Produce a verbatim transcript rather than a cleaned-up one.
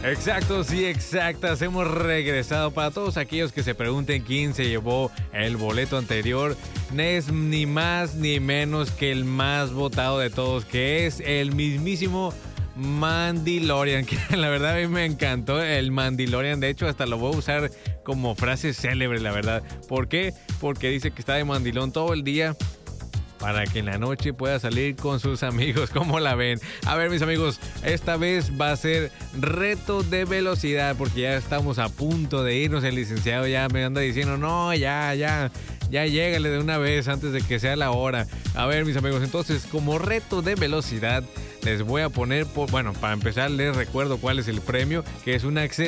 Exacto, sí, exactas. Hemos regresado. Para todos aquellos que se pregunten quién se llevó el boleto anterior, es ni más ni menos que el más votado de todos, que es el mismísimo Mandalorian, que la verdad a mí me encantó el Mandalorian. De hecho, hasta lo voy a usar como frase célebre, la verdad. ¿Por qué? Porque dice que está de mandilón todo el día para que en la noche pueda salir con sus amigos. ¿Cómo la ven? A ver, mis amigos, esta vez va a ser reto de velocidad, porque ya estamos a punto de irnos. El licenciado ya me anda diciendo, no, ya, ya, ya llégale de una vez antes de que sea la hora. A ver, mis amigos, entonces, como reto de velocidad, les voy a poner, por, bueno, para empezar, les recuerdo cuál es el premio, que es una